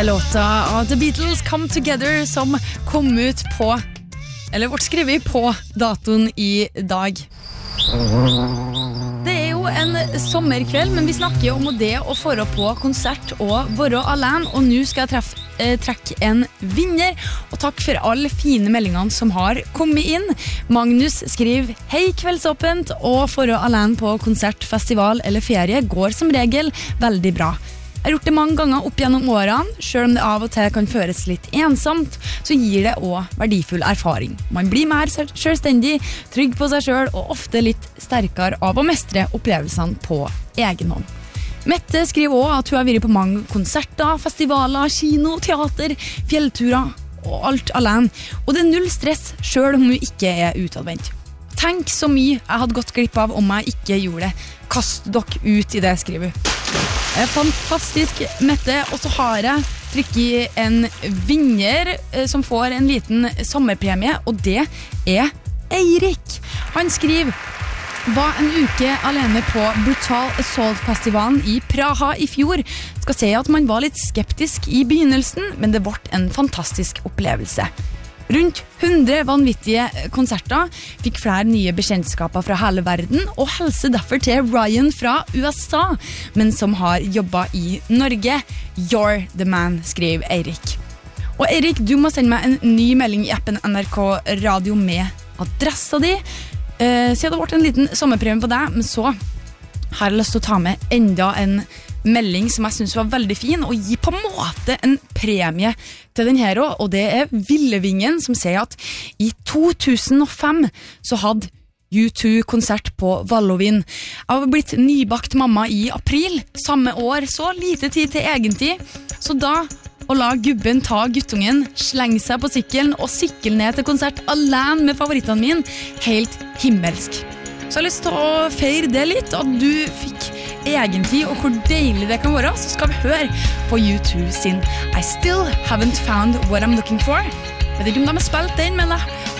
Det låta av The Beatles Come Together som kom ut på, eller vårt skrevet på datoen i dag. Det jo en sommerkveld, men vi snakker om det å føre på konsert og være alene, og nå skal jeg trekke en vinner, og takk for alle fine meldingene som har kommet inn. Magnus skriver: Hei kveldsåpent, og føre alene på konsert, festival eller ferie går som regel veldig bra. Jeg har gjort det mange ganger opp gjennom årene, selv om det av og til kan føles litt ensomt, så gir det også verdifull erfaring. Man blir mer selvstendig, trygg på seg selv, og ofte litt sterkere av å mestre opplevelsene på egen hånd. Mette skriver også at hun har vært på mange konserter, festivaler, kino, teater, fjellturer og alt alene, og det null stress selv om hun ikke utadvendt. Tenk så mye jeg hadde gått glipp av om jeg ikke gjorde det. Kast dere ut i det, skriver hun. Fantastisk, Mette, og så har jeg trykket en vinner som får en liten sommerpremie, og det Eirik. Han skriver: var en uke alene på Brutal Assault-festivalen i Praha i fjor. Skal si at man var litt skeptisk i begynnelsen, men det ble en fantastisk opplevelse. Rundt 100 vanvittige konserter, fikk flere nye bekjentskaper fra hele verden, og helse derfor til Ryan fra USA, men som har jobbet i Norge. You're the man, skriver Eirik. Og Eirik, du må sende meg en ny melding i appen NRK Radio med adressa di. Så det ble en liten sommerpremie på deg, men så har jeg lyst til å ta med enda en melding som jeg synes var veldig fin, og gi på en måte en premie til den her også, og det Villevingen som sier at i 2005 så hadde U2 konsert på Vallovin. Jeg har blitt nybakt mamma i april samme år, så lite tid til egentid, så da å la gubben ta guttungen, slenge seg på sykkelen og sykle ned til konsert alene med favorittene mine, helt himmelsk. Så jeg har lyst til å feire det litt, at du fikk egentid, og hvor deilig det kan være, så skal vi høre på U2 sin I Still Haven't Found What I'm Looking For. Jeg vet ikke om de har spilt den, men jeg